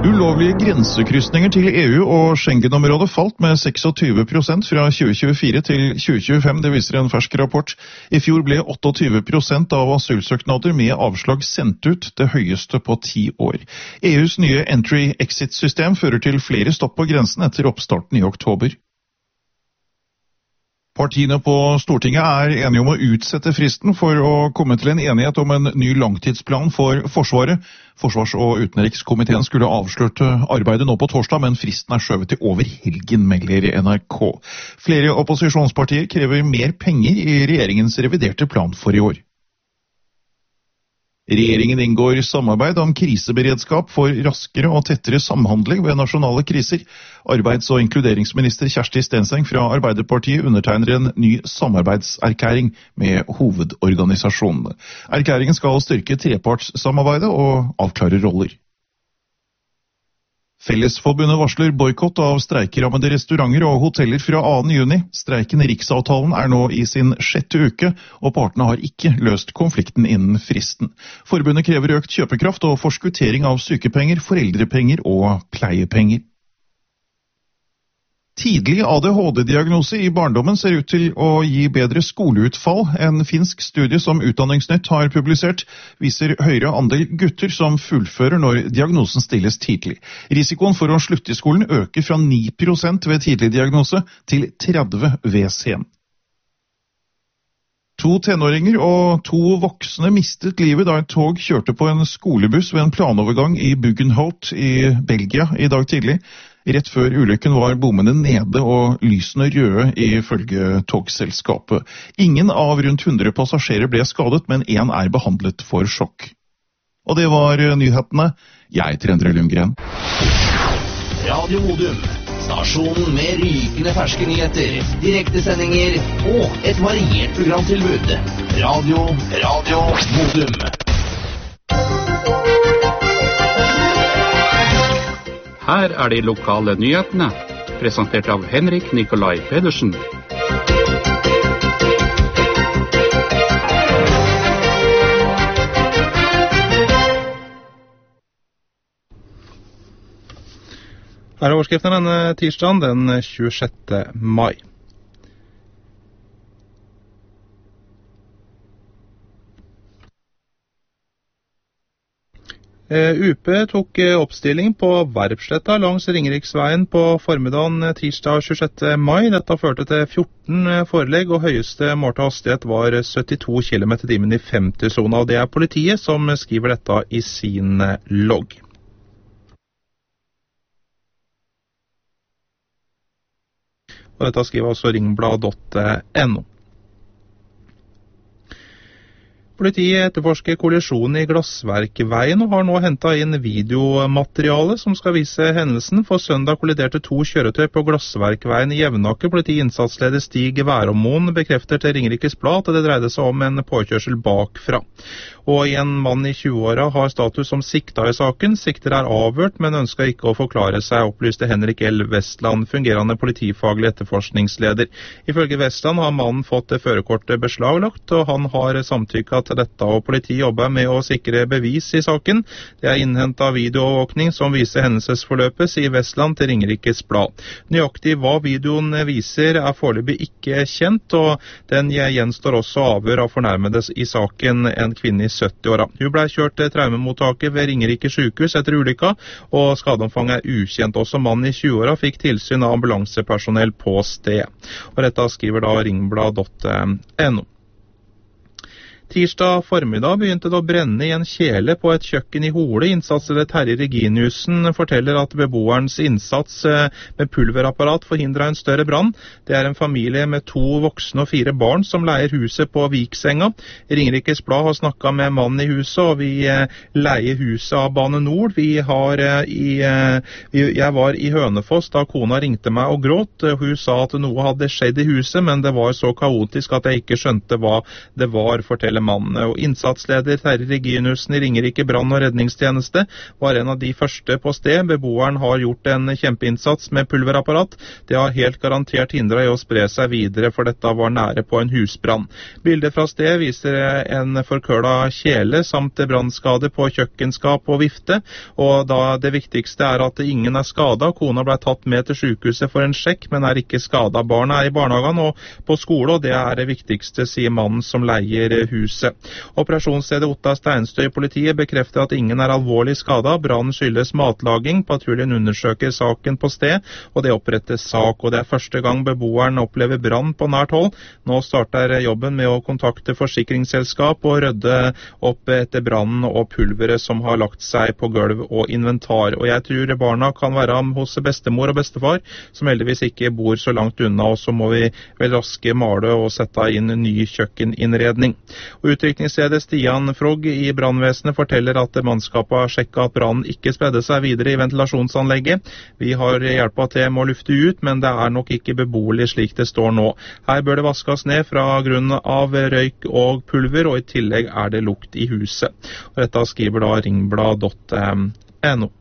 Ulovlige grensekryssninger til EU og Schengen-området falt med 26% fra 2024 til 2025, det viser en fersk rapport. I fjor ble 28% av asylsøknader med avslag sendt ut, det høyeste på 10 år. EUs nye Entry-Exit-system fører til flere stopp på grensen etter oppstarten i oktober. Partiene på Stortinget er enige om å utsette fristen for å komme til en enighet om en ny langtidsplan for Forsvaret. Forsvars- og utenrikskomiteen skulle avsløre arbeidet nå på torsdag, men fristen er skjøvet til over helgen, melder NRK. Flere opposisjonspartier krever mer penger i regjeringens reviderte plan for i år. Regjeringen inngår samarbeid om kriseberedskap for raskere og tettere samhandling ved nasjonale kriser. Arbeids- og inkluderingsminister Kjersti Stenseng fra Arbeiderpartiet undertegner en ny samarbeidserklæring med hovedorganisasjonene. Erklæringen skal styrke trepartssamarbeidet og avklare roller. Fellesforbundet varsler boikott av streikerammede restauranter og hoteller fra 2. juni. Streiken i Riksavtalen er nå i sin 6. uke, og partene har ikke løst konflikten innen fristen. Forbundet krever økt kjøpekraft og forskuttering av sykepenger, foreldrepenger og pleiepenger. Tidlig ADHD-diagnose i barndommen ser ut til å gi bedre skoleutfall. En finsk studie som Utdanningsnytt har publisert viser høyere andel gutter som fullfører når diagnosen stilles tidlig. Risikoen for å slutte i skolen øker fra 9% ved tidlig diagnose til 30% ved sen. 2 tenåringer og 2 voksne mistet livet da et tog kjørte på en skolebuss ved en planovergang i Buggenholt i Belgia i dag tidlig. Rett før ulykken var bommene nede og lysene røde ifølge togselskapet. Ingen av rundt 100 passasjerer ble skadet, men 1 er behandlet for sjokk. Og det var nyhetene. Jeg heter Endre Lundgren. Radio Modum, stasjonen med rykende ferske nyheter, direktesendinger og et variert programtilbud. Radio Modum. Her er de lokale nyhetene, presentert av Henrik Nikolai Pedersen. Her er overskriften denne tirsdagen, den 26. mai. UP tok oppstilling på Verpsletta langs Ringeriksveien på formiddagen tirsdag 26. mai. Dette førte til 14 forelegg, og høyeste målte hastighet var 72 km/t i 50-sona. Og det er politiet som skriver dette i sin logg. Og dette skriver også ringblad.no. Politiet etterforsker kollisjonen i Glassverkveien og har nå hentet inn videomateriale som skal vise hendelsen. For søndag kolliderte 2 kjøretøy på Glassverkveien i Jevnaker. Politiinnsatsleder Stig Værommoen bekrefter til Ringerikes Blad at det dreide seg om en påkjørsel bakfra. Og en mann i 20-åra har status som sikta i saken. Sikter er avhørt, men ønsker ikke å forklare seg, opplyste Henrik L. Vestland, fungerende politifaglig etterforskningsleder. Ifølge Vestland har mannen fått førerkortet beslaglagt, og han har samtykket til dette, og politiet jobber med å sikre bevis i saken. Det er innhentet videoovervåkning som viser hendelsesforløpet, sier Vestland til Ringerikes Blad. Nøyaktig hva videoen viser er foreløpig ikke kjent, og den gjenstår også avhør av fornærmede i saken, en kvinne i 70-åra. Hun ble kjørt til traumemottaket ved Ringerike sykehus etter ulykka, og skadeomfanget er ukjent. Også mannen i 20-åra fikk tilsyn av ambulansepersonell på sted. Og dette skriver da ringblad.no. Tirsdag formiddag begynte det å brenne i en kjele på et kjøkken i Hole. Innsatsleder Terje Reginiussen forteller at beboerens innsats med pulverapparat forhindret en større brann. Det er en familie med 2 voksne og 4 barn som leier huset på Viksenga. Ringerikes Blad har snakket med mannen i huset, og vi leier huset av Bane Nord. Jeg var i Hønefoss da kona ringte meg og gråt. Hun sa at noe hadde skjedd i huset, men det var så kaotisk at jeg ikke skjønte hva det var, forteller mann. Og innsatsleder Terje Reginussen i Ringerike brann- og redningstjeneste var en av de første på sted. Beboeren har gjort en kjempeinnsats med pulverapparat. Det har helt garantert hindret i å spre seg videre, for dette var nære på en husbrann. Bildet fra sted viser en forkøla kjele samt brannskade på kjøkkenskap og vifte, og da det viktigste er at ingen er skadet. Kona ble tatt med til sykehuset for en sjekk, men er ikke skadet. Barna er i barnehagen og på skole, og det er det viktigste, sier mannen som leier huset. Operasjonsstedet Otta Steinstøy politiet bekrefter at ingen er alvorlig skadet. Brannen skyldes matlaging. Patruljen undersøker saken på sted, og det opprettes sak, og det er første gang beboeren opplever brann på nært hold. Nå starter jobben med å kontakte forsikringsselskap og rydde opp etter brannen og pulveret som har lagt seg på gulv og inventar. Og jeg tror barna kan være hos bestemor og bestefar, som heldigvis ikke bor så langt unna, og så må vi vel raske male og sette inn ny kjøkkeninnredning. Og utrykningsleder Stian Frogg i brannvesenet forteller at mannskapet har sjekket at brannen ikke spredde seg videre i ventilasjonsanlegget. Vi har hjulpet til med å lufte ut, men det er nok ikke beboelig slik det står nå. Her bør det vaskes ned fra grunn av røyk og pulver, og i tillegg er det lukt i huset. Og dette skriver da ringblad.no.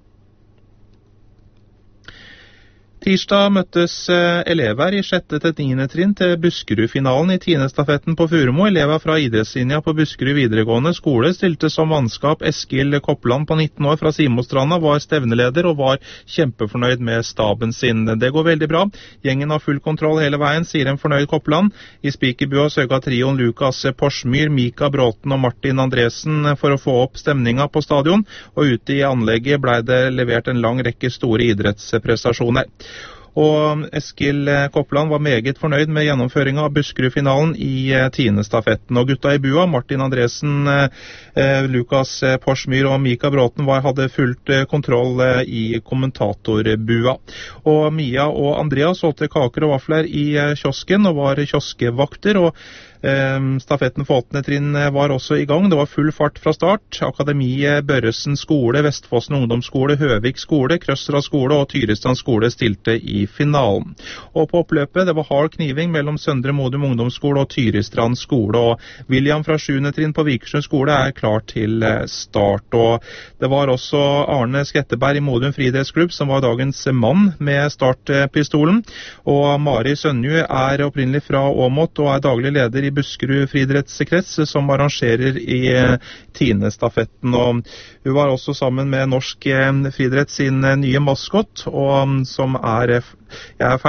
Tirsdag møttes elever i 6. til 9. trinn til Buskerud-finalen i 10. stafetten på Furumo. Elever fra idrettslinja på Buskerud videregående skole stilte som mannskap. Eskil Koppland på 19 år fra Simostranda var stevneleder og var kjempefornøyd med staben sin. Det går veldig bra. Gjengen har full kontroll hele veien, sier en fornøyd Koppland. I Spikerbua søka trioen Lukas Porsmyr, Mika Bråten og Martin Andresen for å få opp stemninga på stadion, og ute i anlegget ble det levert en lang rekke store idrettsprestasjoner. Og Eskil Koppland var meget fornøyd med gjennomføringen av Buskerud-finalen i 10. stafetten. Og gutta i bua, Martin Andresen, Lukas Porsmyr og Mika Bråten hadde fullt kontroll i kommentatorbua. Og Mia og Andreas solgte kaker og vafler i kiosken og var kioskevakter, og stafetten for 8. trinn var også i gang. Det var full fart fra start. Akademiet, Børresen skole, Vestfossen ungdomsskole, Høvik skole, Krøstra skole og Tyrestrand skole stilte i finalen. Og på oppløpet, det var hard kniving mellom Søndre Modum ungdomsskole og Tyrestrand skole, og William fra 7. trinn på Vikersund skole er klar til start. Og det var også Arne Skretteberg i Modum friidrettsklubb som var dagens mann med startpistolen, og Mari Sønju er opprinnelig fra Åmot og er daglig leder i Buskerud friidrettskrets, som arrangerer i 10. stafetten. Og hun var også sammen med Norsk friidrett sin nye maskott, og som er jeg er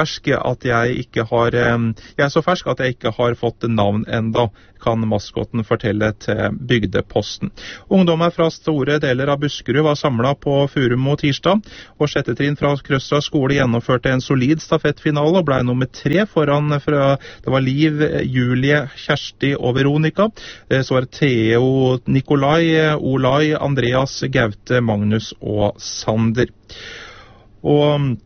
så fersk at jeg ikke har fått navn enda, kan maskotten fortelle til Bygdeposten. Ungdommer fra store deler av Buskerud var samlet på Furumo tirsdag, og 6. trinn fra Krøstra skole gjennomførte en solid stafettfinale og ble nummer 3 foran det var Liv, Julie, Kjersti og Veronika. Så var det Theo, Nikolai, Olai, Andreas, Gaute, Magnus og Sander. Og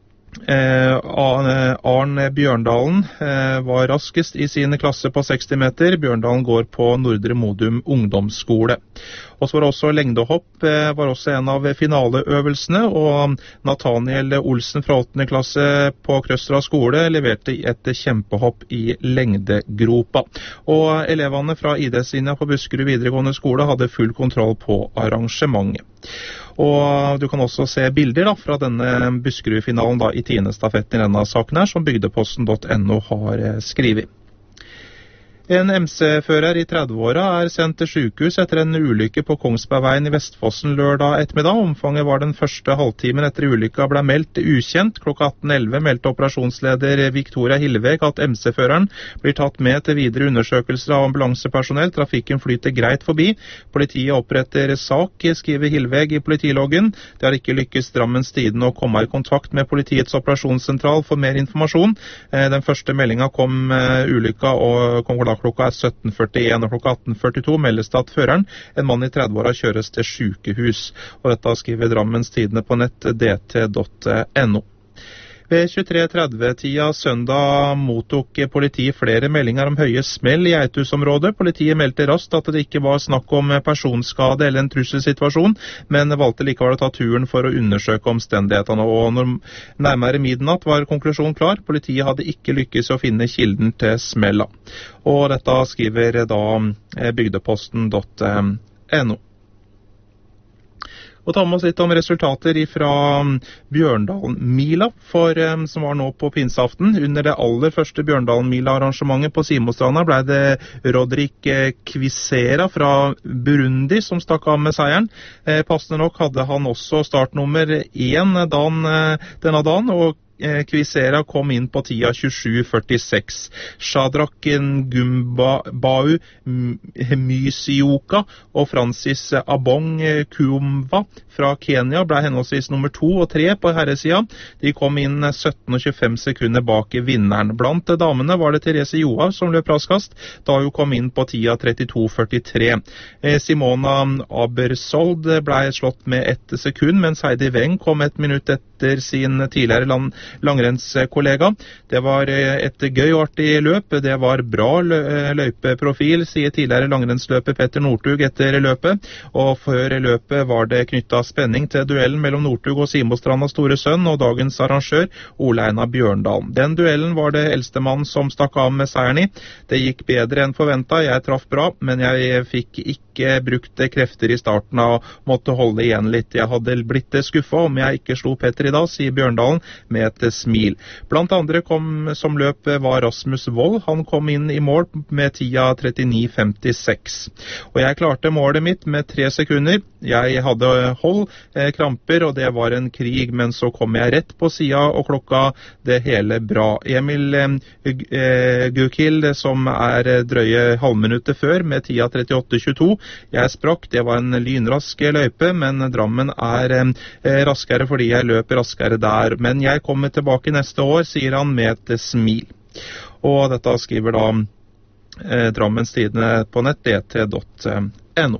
Arne Bjørndalen var raskest i sin klasse på 60 meter. Bjørndalen går på Nordre Modum ungdomsskole. Og så var det også lengdehopp, var også en av finaleøvelsene, og Nathaniel Olsen fra 8. klasse på Krøstra skole leverte et kjempehopp i lengdegropa. Og elevene fra idrettslinja på Buskerud videregående skole hadde full kontroll på arrangementet. Og du kan også se bilder fra denne Buskerud-finalen i 10. stafetten i denne saken her, som bygdeposten.no har skrevet. En MC-fører i 30-åra er sendt til sykehus etter en ulykke på Kongsbergveien i Vestfossen lørdag ettermiddag. Omfanget var den første halvtimen etter ulykka ble meldt ukjent. Klokka 18.11 meldte operasjonsleder Victoria Hillevek at MC-føreren blir tatt med til videre undersøkelser av ambulansepersonell. Trafikken flyter greit forbi. Politiet oppretter sak, skriver Hillevek i politiloggen. Det har ikke lykkes Drammens Tidende å komme i kontakt med politiets operasjonssentral for mer informasjon. Den første meldinga kom ulykka og kom klokka 17.41, og klokka 18.42 meldes det at føreren, en mann i 30-åra, kjøres til sykehus. Og dette skriver Drammens Tidende på nett dt.no. Ved 23:30-tida søndag mottok politiet flere meldinger om høye smell i Geithus-området. Politiet meldte raskt at det ikke var snakk om personskade eller en trusselsituasjon, men valgte likevel å ta turen for å undersøke omstendighetene. Og når nærmere midnatt var konklusjonen klar. Politiet hadde ikke lykkes å finne kilden til smella. Og dette skriver da bygdeposten.no. Og ta med oss litt om resultater fra Bjørndalen-mila, som var nå på pinseaften. Under det aller første Bjørndalen-mila-arrangementet på Simostranda ble det Rodrik Kvisera fra Burundi som stakk av med seieren. Passende nok hadde han også startnummer 1 denne dagen, og Kvisera kom inn på tida 27:46. Shadrach Ngumbau Mysioka og Francis Abong Kumva fra Kenya ble henholdsvis nummer 2 og 3 på herresida. De kom inn 17 og 25 sekunder bak vinneren. Blant damene var det Therese Johaug som løp raskest, da hun kom inn på tida 32:43. Simona Abersold ble slått med 1 sekund, mens Heidi Weng kom 1 minutt etter sin tidligere langrennskollega. Det var et gøy og artig løp. Det var bra løypeprofil, sier tidligere langrennsløper Petter Northug etter løpet. Og før løpet var det knyttet spenning til duellen mellom Northug og Simostrandas store sønn og dagens arrangør Ole Einar Bjørndalen. Den duellen var det eldste mann som stakk av med seieren i. Det gikk bedre enn forventet. Jeg traff bra, men jeg fikk ikke brukt krefter i starten og måtte holde igjen litt. Jeg hadde blitt skuffet om jeg ikke slo Petter i dag, sier Bjørndalen med et smil. Blant andre som løp var Rasmus Wold. Han kom inn i mål med tida 39:56. Og jeg klarte målet mitt med 3 sekunder. Jeg hadde kramper, og det var en krig, men så kom jeg rett på sida og klokka det hele bra. Emil Gukil, som drøye halvminuttet før, med tida 38:22. Jeg sprakk, det var en lynrask løype, men Drammen raskere fordi jeg løp raskere der. Men jeg kommer tilbake neste år, sier han med et smil. Og dette skriver da Drammens Tidende på nett, dt.no.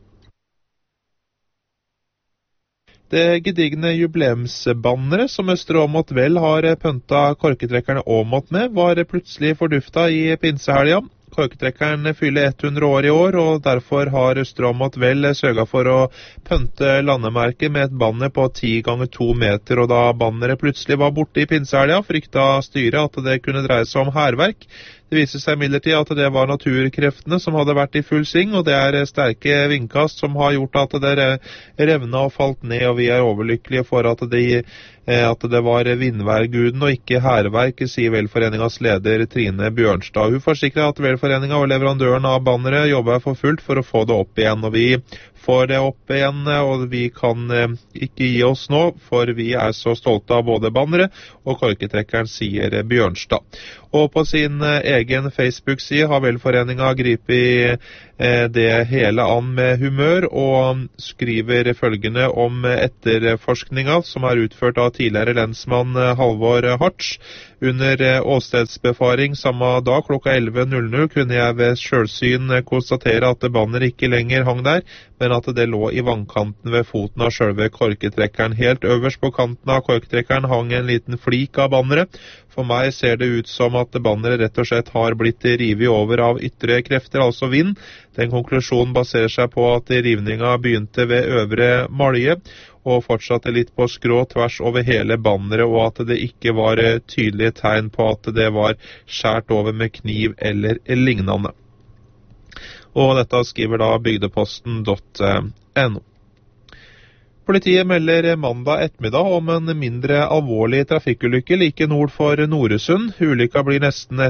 Det gedigne jubileumsbanneret som Østre Åmot vel har pønta korketrekkerne Åmot med, var plutselig fordufta i pinsehelga. Korketrekkeren fyller 100 år i år, og derfor har Østre Åmot vel sørget for å pønte landemerket med et banner på 10 ganger 2 meter, og da banneret plutselig var borte i pinsehelga, frykta styret at det kunne dreie seg om hærverk. Det viser seg imidlertid at det var naturkreftene som hadde vært i full sving, og det sterke vindkast som har gjort at det revna og falt ned, og vi overlykkelige for at det var vindværguden og ikke hærverk, sier Velforeningas leder Trine Bjørnstad. Hun forsikrer at Velforeninga og leverandøren av banneret jobber for fullt for å få det opp igjen, og vi får det opp igjen, og vi kan ikke gi oss nå, for vi så stolte av både banneret og korketrekkeren, sier Bjørnstad. Og på sin egen Facebook-side har Velforeninga gripet det hele an med humør, og skriver følgende om etterforskninga som utført av tidligere lensmann Halvor Hartz. Under åstedsbefaring samme dag klokka 11:00 kunne jeg ved selvsyn konstatere at banneret ikke lenger hang der, men at det lå i vannkanten ved foten av selve korketrekkeren. Helt øverst på kanten av korketrekkeren hang en liten flik av banneret. For meg ser det ut som at banneret rett og slett har blitt rivet over av ytre krefter, altså vind. Den konklusjonen baserer seg på at rivninga begynte ved øvre malje, og fortsatte litt på skrå tvers over hele banneret, og at det ikke var tydelige tegn på at det var skjært over med kniv eller lignende. Og dette skriver da bygdeposten.no. Politiet melder mandag ettermiddag om en mindre alvorlig trafikkulykke like nord for Noresund. Ulykka blir nesten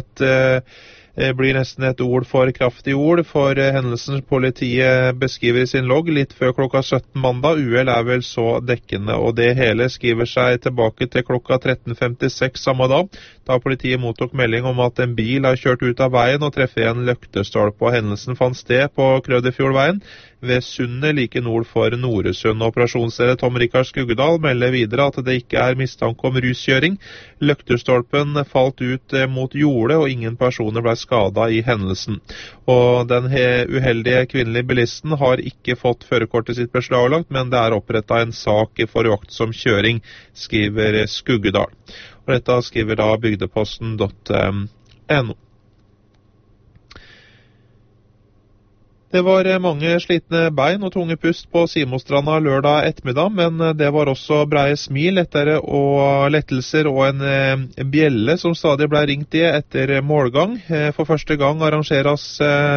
et ord for kraftig ord, for hendelsen politiet beskriver i sin logg litt før klokka 17 mandag. Uhell vel så dekkende, og det hele skriver seg tilbake til klokka 13:56 samme dag, da politiet mottok melding om at en bil har kjørt ut av veien og treffer en løktestolpe, og hendelsen fant sted på Krøderfjordveien ved Sundet like nord for Noresund. Operasjonsleder Tom Rikard Skuggedal melder videre at det ikke mistanke om ruskjøring. Løktestolpen falt ut mot jordet, og ingen personer ble skadet i hendelsen. Og den uheldige kvinnelige bilisten har ikke fått førerkortet sitt beslaglagt, men det opprettet en sak for uaktsom kjøring, skriver Skuggedal. Og dette skriver da bygdeposten.no. Det var mange slitne bein og tunge pust på Simostranda lørdag ettermiddag, men det var også breie smil, lettelser og en bjelle som stadig ble ringt i etter målgang. For første gang arrangeres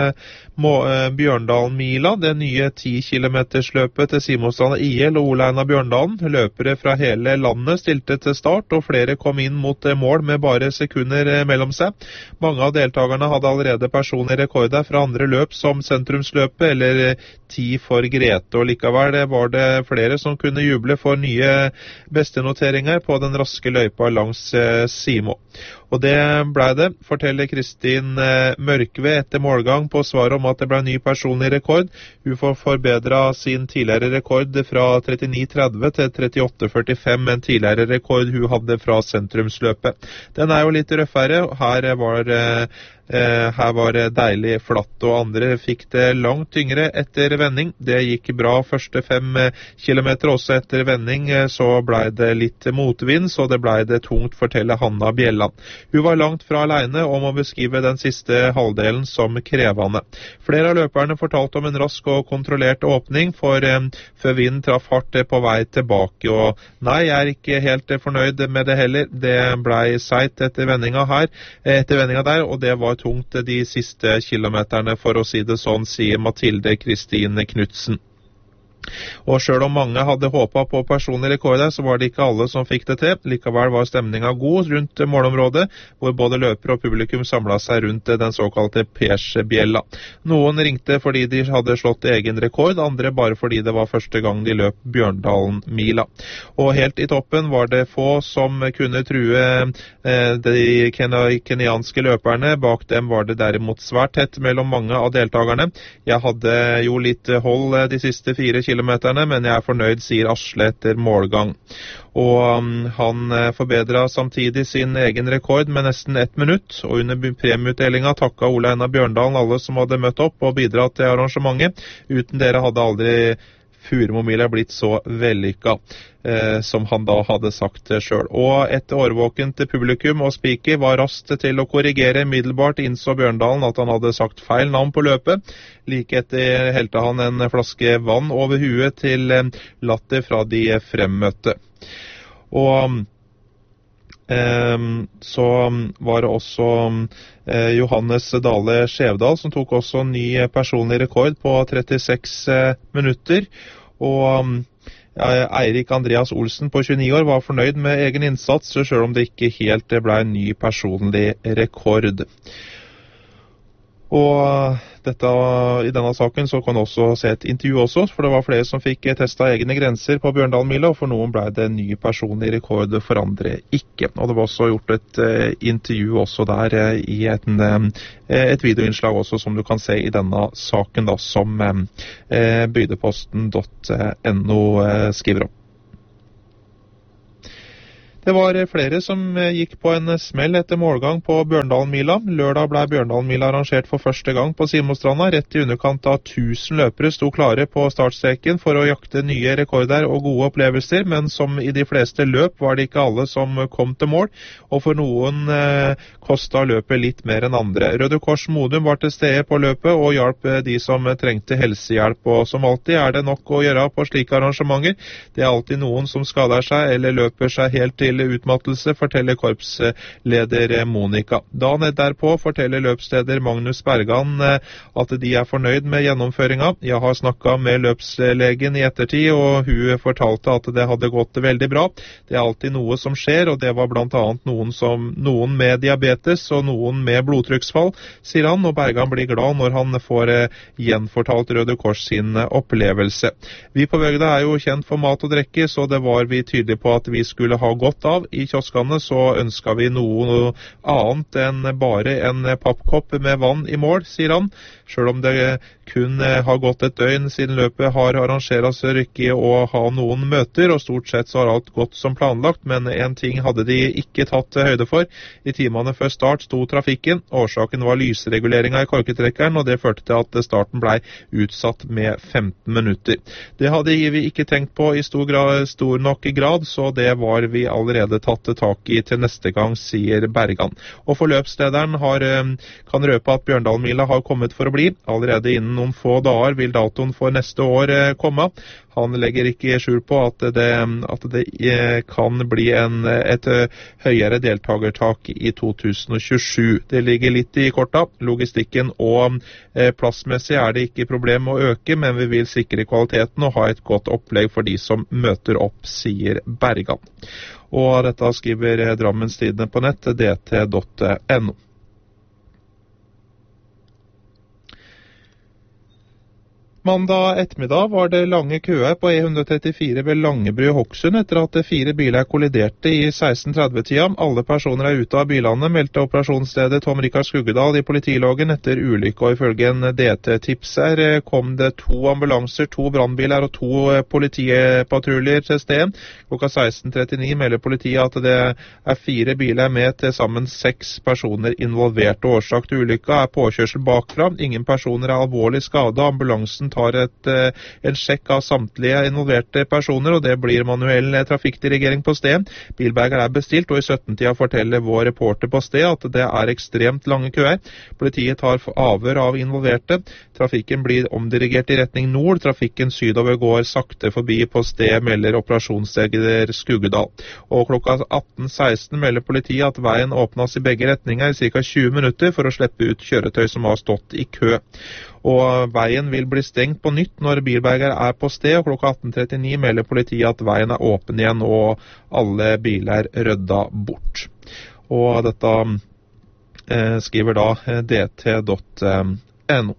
Bjørndalen-mila, det nye 10 km-løpet til Simostranda IL og Ole Einar Bjørndalen. Løpere fra hele landet stilte til start, og flere kom inn mot mål med bare sekunder mellom seg. Mange av deltakerne hadde allerede personlige rekorder fra andre løp som sentrumsløpet eller 10 for Grete, og likevel var det flere som kunne juble for nye bestenoteringer på den raske løypa langs Simo. Og det ble det, forteller Kristin Mørkve etter målgang på svar om at det ble ny personlig rekord. Hun får forbedret sin tidligere rekord fra 39,30 til 38,45, en tidligere rekord hun hadde fra sentrumsløpet. Den er jo litt røffere, her var det deilig flatt, og andre fikk det langt tyngre etter vending. Det gikk bra første 5 kilometer, også etter vending så ble det litt motvind, så det ble det tungt, forteller Hanna Bjelland. Hun var langt fra alene om å beskrive den siste halvdelen som krevende. Flere av løperne fortalte om en rask og kontrollert åpning, før vinden traff hardt på vei tilbake. Og nei, jeg er ikke helt fornøyd med det heller. Det ble seit etter vendinga der, og det var tungt de siste kilometerne, for å si det sånn, sier Mathilde Kristine Knudsen. Og selv om mange hadde håpet på personlige rekorder, så var det ikke alle som fikk det til. Likevel var stemningen god rundt målområdet, hvor både løpere og publikum samlet seg rundt den såkalte Persbjella. Noen ringte fordi de hadde slått egen rekord, andre bare fordi det var første gang de løp Bjørndalen-mila. Og helt i toppen var det få som kunne true de kenyanske løperne. Bak dem var det derimot svært tett mellom mange av deltakerne. Jeg hadde jo litt hold de siste 4 kilometerne, men jeg er fornøyd, sier Asle etter målgang. Og han forbedret samtidig sin egen rekord med nesten 1 minutt, og under premieutdelingen takket Ole Einar Bjørndalen alle som hadde møtt opp og bidratt til arrangementet. Uten dere hadde aldri Furumomila blitt så vellykka, som han da hadde sagt selv. Og et årvåkent publikum og speaker var raskt til å korrigere. Middelbart innså Bjørndalen at han hadde sagt feil navn på løpet. Like etter helte han en flaske vann over huet til latter fra de fremmøtte. Og så var det også Johannes Dale Skjevdal som tok også ny personlig rekord på 36 minutter, og Eirik Andreas Olsen på 29 år var fornøyd med egen innsats, selv om det ikke helt ble en ny personlig rekord. Og i denne saken så kan du også se et intervju også, for det var flere som fikk testet egne grenser på Bjørndalen-mila, og for noen ble det en ny personlig rekord, for andre ikke. Og det var også gjort et intervju også der i et videoinnslag også, som du kan se i denne saken da, som bygdeposten.no skriver om. Det var flere som gikk på en smell etter målgang på Bjørndalen-mila. Lørdag ble Bjørndalen-mila arrangert for første gang på Simostranda. Rett i underkant av 1000 løpere sto klare på startstreken for å jakte nye rekorder og gode opplevelser, men som i de fleste løp var det ikke alle som kom til mål, og for noen kostet løpet litt mer enn andre. Røde Kors Modum var til stede på løpet og hjalp de som trengte helsehjelp, og som alltid er det nok å gjøre på slike arrangementer. Det er alltid noen som skader seg eller løper seg helt til utmattelse, forteller korpsleder Monika. Dagen derpå forteller løpsleder Magnus Bergan at de er fornøyd med gjennomføringa. Jeg har snakket med løpslegen i ettertid, og hun fortalte at det hadde gått veldig bra. Det er alltid noe som skjer, og det var blant annet noen med diabetes og noen med blodtrykksfall, sier han, og Bergan blir glad når han får gjenfortalt Røde Kors sin opplevelse. Vi på Vøgda er jo kjent for mat og drikke, så det var vi tydelige på at vi skulle ha godt av. I kioskene så ønsker vi noe annet enn bare en pappkopp med vann i mål, sier han. Selv om det kun har gått et døgn siden løpet har arrangeret seg rykke å ha noen møter, og stort sett så har alt gått som planlagt, men en ting hadde de ikke tatt høyde for. I timene før start sto trafikken. Årsaken var lysreguleringa i korketrekkeren, og det førte til at starten ble utsatt med 15 minutter. Det hadde vi ikke tenkt på i stor nok grad, så det var vi allerede allerede tatt tak i til neste gang, sier Bergan. Og forløpslederen kan røpe at Bjørndalmila har kommet for å bli. Allerede innen noen få dager vil datoen for neste år komme. Han legger ikke skjul på at det kan bli et høyere deltagertak i 2027. Det ligger litt i korta. Logistikken og plassmessig det ikke problem å øke, men vi vil sikre kvaliteten og ha et godt opplegg for de som møter opp, sier Bergan. Og dette skriver Drammens Tidende på nett, dt.no. Mandag ettermiddag var det lange køer på E134 ved Langebru i Hokksund etter at 4 biler kolliderte i 16:30-tida. Alle personer ute av bilene, meldte operasjonsleder Tom Rikard Skuggedal i politiloggen etter ulykke, og ifølge en DT-tips kom det 2 ambulanser, 2 brannbiler og 2 politipatruljer til stedet. Klokka 16:39 melder politiet at det 4 biler med til sammen 6 personer involvert, og årsak til ulykka påkjørsel bakfra. Ingen personer alvorlig skadet. Ambulansen tar en sjekk av samtlige involverte personer, og det blir manuell trafikkdirigering på sted. Bilberger bestilt, og i 17-tida forteller vår reporter på sted at det ekstremt lange køer. Politiet tar avhør av involverte. Trafikken blir omdirigert i retning nord. Trafikken sydover går sakte forbi på sted, melder operasjonsleder Skuggedal. Og klokka 18:16 melder politiet at veien åpnes i begge retninger i ca. 20 minutter for å slippe ut kjøretøy som har stått i kø. Og veien vil bli stengt på nytt når bilberger på sted, og klokka 18:39 melder politiet at veien åpen igjen og alle biler rydda bort. Og dette skriver da dt.no.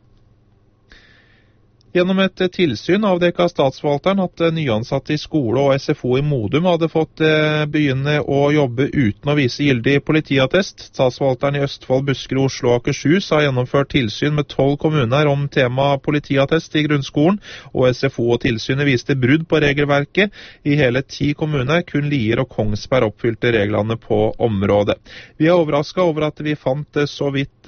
Gjennom et tilsyn avdekket statsforvalteren at nyansatte i skole og SFO i Modum hadde fått begynne å jobbe uten å vise gyldig politiattest. Statsforvalteren i Østfold, Buskerud, Oslo og Akershus har gjennomført tilsyn med 12 kommuner om tema politiattest i grunnskolen, og SFO og tilsynet viste brudd på regelverket. I hele 10 kommuner, kun Lier og Kongsberg oppfylte reglene på området. Vi overrasket over at vi fant så vidt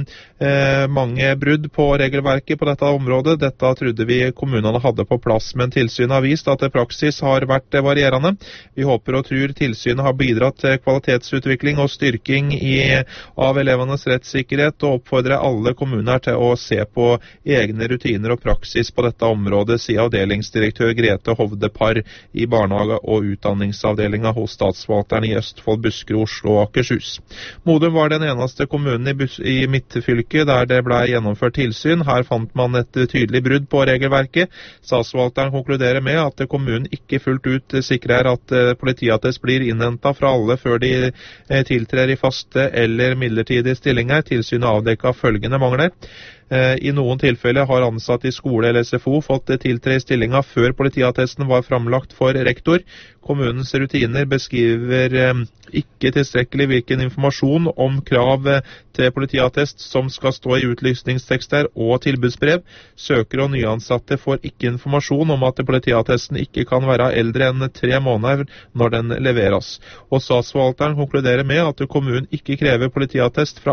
mange brudd på regelverket på dette området. Dette trodde vi kommunene hadde på plass, men tilsynet har vist at praksis har vært varierende. Vi håper og tror tilsynet har bidratt til kvalitetsutvikling og styrking av elevenes rettssikkerhet, og oppfordrer alle kommuner til å se på egne rutiner og praksis på dette området, sier avdelingsdirektør Grete Hovde Parr i barnehage- og utdanningsavdelingen hos statsforvalteren i Østfold, Buskerud, Oslo og Akershus. Modum var den eneste kommunen i midtfylket der det ble gjennomført tilsyn. Her fant man et tydelig brudd på regelverket. Statsforvalteren konkluderer med at kommunen ikke fullt ut sikrer at politiattest blir innhentet fra alle før de tiltrer i faste eller midlertidige stillinger. Tilsynet avdekket følgende mangler. I noen tilfeller har ansatte i skole eller SFO fått tiltre i stillinga før politiattesten var framlagt for rektor. Kommunens rutiner beskriver ikke tilstrekkelig hvilken informasjon om krav til politiattest som skal stå i utlysningstekster og tilbudsbrev. Søkere og nyansatte får ikke informasjon om at politiattesten ikke kan være eldre enn 3 måneder når den leveres. Og statsforvalteren konkluderer med at kommunen ikke krever politiattest fra